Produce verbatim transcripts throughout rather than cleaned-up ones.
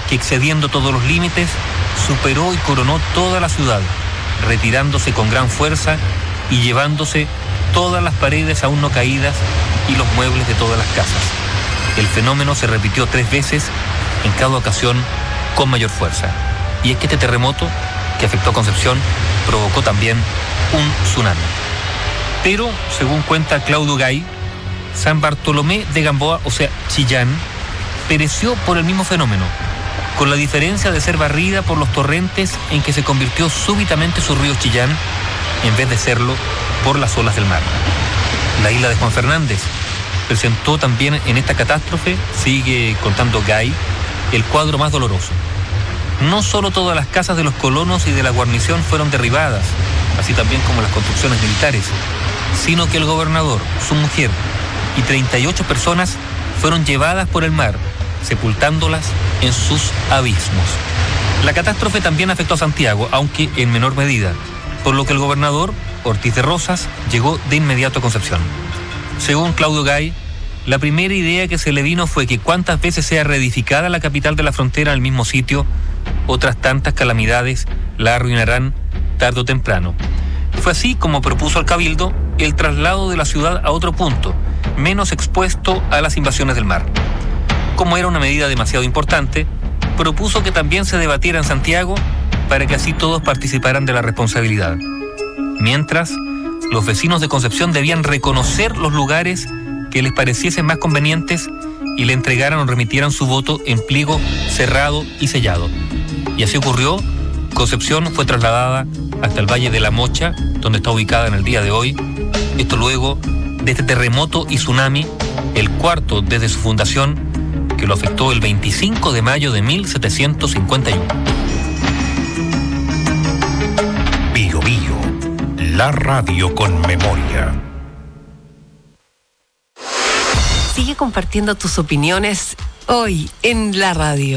que, excediendo todos los límites, superó y coronó toda la ciudad, retirándose con gran fuerza y llevándose todas las paredes aún no caídas y los muebles de todas las casas. El fenómeno se repitió tres veces, en cada ocasión con mayor fuerza. Y es que este terremoto, que afectó a Concepción, provocó también un tsunami. Pero, según cuenta Claudio Gay, San Bartolomé de Gamboa, o sea, Chillán, pereció por el mismo fenómeno, con la diferencia de ser barrida por los torrentes en que se convirtió súbitamente su río Chillán, en vez de serlo por las olas del mar. La isla de Juan Fernández presentó también en esta catástrofe, sigue contando Gay, el cuadro más doloroso. No solo todas las casas de los colonos y de la guarnición fueron derribadas, así también como las construcciones militares, sino que el gobernador, su mujer y treinta y ocho personas fueron llevadas por el mar, sepultándolas en sus abismos. La catástrofe también afectó a Santiago, aunque en menor medida, por lo que el gobernador, Ortiz de Rosas, llegó de inmediato a Concepción. Según Claudio Gay, la primera idea que se le vino fue que cuantas veces sea reedificada la capital de la frontera al mismo sitio, otras tantas calamidades la arruinarán tarde o temprano. Fue así como propuso al Cabildo el traslado de la ciudad a otro punto, menos expuesto a las invasiones del mar. Como era una medida demasiado importante, propuso que también se debatiera en Santiago para que así todos participaran de la responsabilidad. Mientras, los vecinos de Concepción debían reconocer los lugares que les pareciesen más convenientes y le entregaran o remitieran su voto en pliego cerrado y sellado. Y así ocurrió. Concepción fue trasladada hasta el Valle de la Mocha, donde está ubicada en el día de hoy. Esto luego de este terremoto y tsunami, el cuarto desde su fundación, que lo afectó el veinticinco de mayo de mil setecientos cincuenta y uno. Bio Bio, la radio con memoria. Sigue compartiendo tus opiniones hoy en la radio.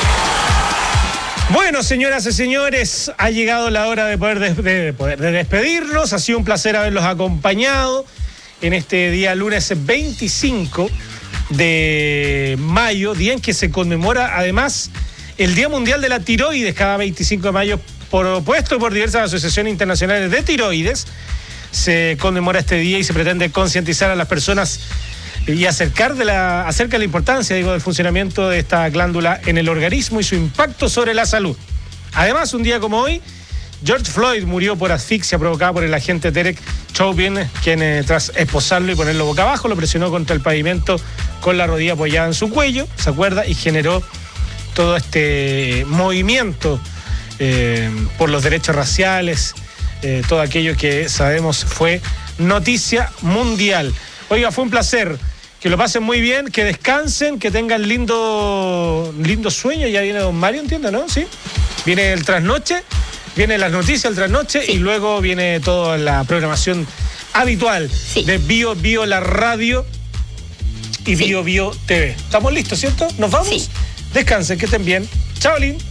Bueno, señoras y señores, ha llegado la hora de poder, des- de poder de despedirnos. Ha sido un placer haberlos acompañado en este día lunes veinticinco de mayo, día en que se conmemora además el Día Mundial de la Tiroides, cada veinticinco de mayo, propuesto por diversas asociaciones internacionales de tiroides. Se conmemora este día y se pretende concientizar a las personas y acercar de la, acerca de la importancia, digo, del funcionamiento de esta glándula en el organismo y su impacto sobre la salud. Además, un día como hoy, George Floyd murió por asfixia provocada por el agente Derek Chauvin, quien eh, tras esposarlo y ponerlo boca abajo, lo presionó contra el pavimento con la rodilla apoyada en su cuello, ¿se acuerda? Y generó todo este movimiento eh, por los derechos raciales, eh, todo aquello que sabemos fue noticia mundial. Oiga, fue un placer. Que lo pasen muy bien, que descansen, que tengan lindo, lindo sueño. Ya viene don Mario, entiendo, ¿no? Sí. Viene el trasnoche, viene las noticias, el trasnoche, sí. Y luego viene toda la programación habitual, sí, de Bio Bio la radio y sí, Bio Bio T V. ¿Estamos listos, cierto? ¿Nos vamos? Sí. Descansen, que estén bien. Chao, Lin.